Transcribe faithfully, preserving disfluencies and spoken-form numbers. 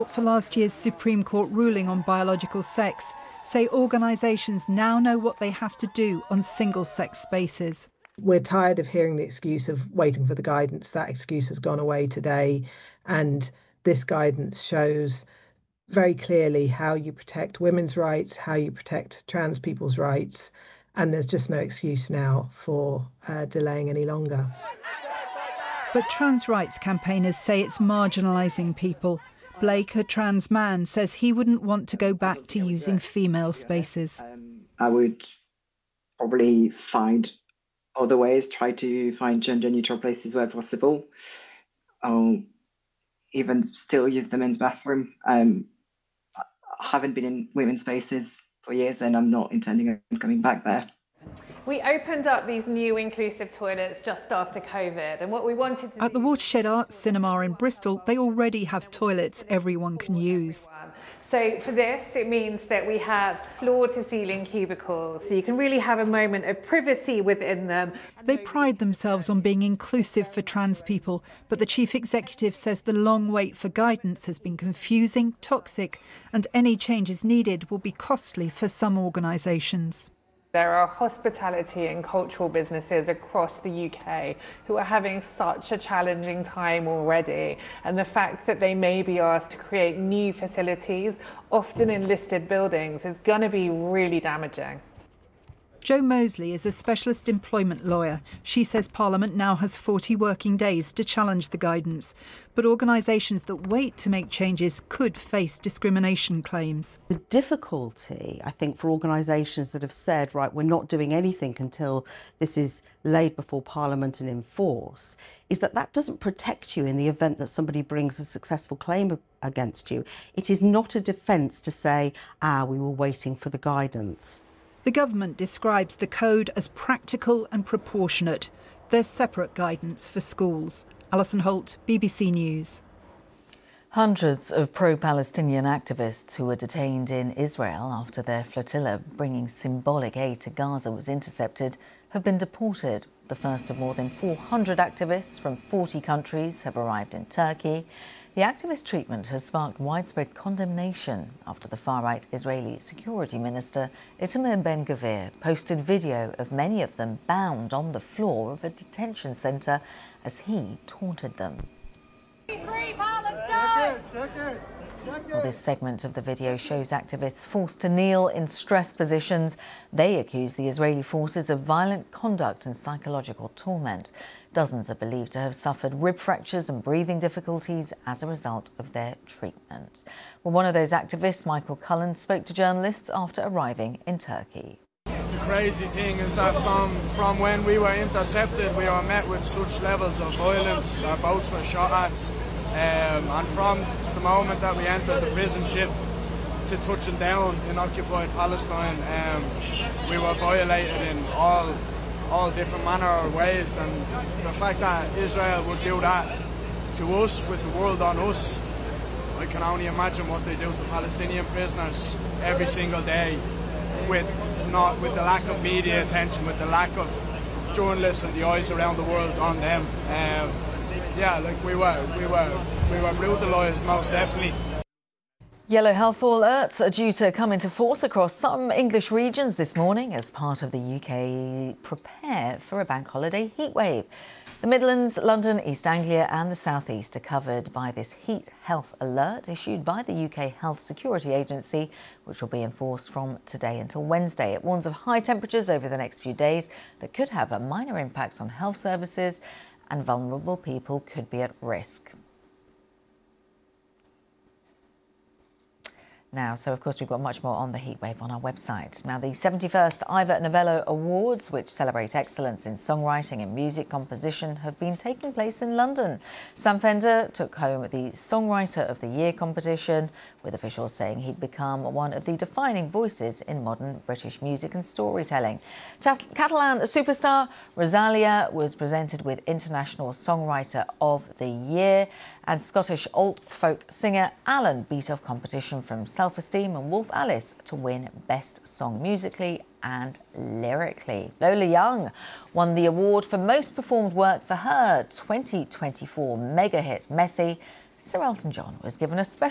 For last year's Supreme Court ruling on biological sex, say organisations now know what they have to do on single-sex spaces. We're tired of hearing the excuse of waiting for the guidance. That excuse has gone away today, and this guidance shows very clearly how you protect women's rights, how you protect trans people's rights, and there's just no excuse now for uh, delaying any longer. But trans rights campaigners say it's marginalising people. Blake, a trans man, says he wouldn't want to go back to using female spaces. I would probably find other ways, try to find gender-neutral places where possible. I'll even still use the men's bathroom. Um, I haven't been in women's spaces for years and I'm not intending on coming back there. We opened up these new inclusive toilets just after COVID, and what we wanted to At the Watershed Arts Cinema in Bristol, they already have toilets everyone can use. So for this, it means that we have floor-to-ceiling cubicles, so you can really have a moment of privacy within them. They pride themselves on being inclusive for trans people, but the chief executive says the long wait for guidance has been confusing, toxic, and any changes needed will be costly for some organisations. There are hospitality and cultural businesses across the U K who are having such a challenging time already, and the fact that they may be asked to create new facilities, often in listed buildings, is going to be really damaging. Jo Mosley is a specialist employment lawyer. She says Parliament now has forty working days to challenge the guidance. But organisations that wait to make changes could face discrimination claims. The difficulty, I think, for organisations that have said, right, we're not doing anything until this is laid before Parliament and in force, is that that doesn't protect you in the event that somebody brings a successful claim against you. It is not a defence to say, ah, we were waiting for the guidance. The government describes the code as practical and proportionate. There's separate guidance for schools. Alison Holt, B B C News. Hundreds of pro-Palestinian activists who were detained in Israel after their flotilla bringing symbolic aid to Gaza was intercepted have been deported. The first of more than four hundred activists from forty countries have arrived in Turkey. The activist treatment has sparked widespread condemnation after the far-right Israeli security minister Itamar Ben-Gvir posted video of many of them bound on the floor of a detention centre as he taunted them. Free Palestine! Well, this segment of the video shows activists forced to kneel in stress positions. They accuse the Israeli forces of violent conduct and psychological torment. Dozens are believed to have suffered rib fractures and breathing difficulties as a result of their treatment. Well, one of those activists, Michael Cullen, spoke to journalists after arriving in Turkey. The crazy thing is that from, from when we were intercepted, we were met with such levels of violence. Our boats were shot at. Um, and from the moment that we entered the prison ship to touching down in occupied Palestine, um, we were violated in all all different manner of ways, and the fact that Israel would do that to us, with the world on us, I can only imagine what they do to Palestinian prisoners every single day, with not with the lack of media attention, with the lack of journalists and the eyes around the world on them. Um, yeah, like we were, we were, we were brutalised, most definitely. Yellow health alerts are due to come into force across some English regions this morning as part of the U K prepare for a bank holiday heatwave. The Midlands, London, East Anglia and the South East are covered by this heat health alert issued by the U K Health Security Agency, which will be enforced from today until Wednesday. It warns of high temperatures over the next few days that could have a minor impacts on health services, and vulnerable people could be at risk. Now, so of course we've got much more on the heatwave on our website. Now, the seventy-first Ivor Novello Awards, which celebrate excellence in songwriting and music composition, have been taking place in London. Sam Fender took home the Songwriter of the Year competition, with officials saying he'd become one of the defining voices in modern British music and storytelling. Catalan superstar Rosalia was presented with International Songwriter of the Year, and Scottish alt folk singer Alan beat off competition from Self-Esteem and Wolf Alice to win Best Song Musically and Lyrically. Lola Young won the award for Most Performed Work for her twenty twenty-four mega hit Messy. Sir Elton John was given a special